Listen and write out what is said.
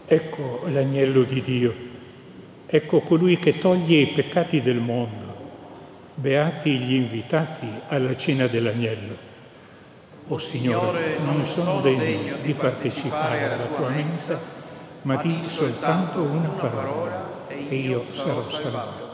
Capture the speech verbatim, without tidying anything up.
Ecco l'agnello di Dio, ecco colui che toglie i peccati del mondo. Beati gli invitati alla cena dell'agnello. O Signore, non sono degno di partecipare alla tua mensa, ma di soltanto una parola e io sarò salvato.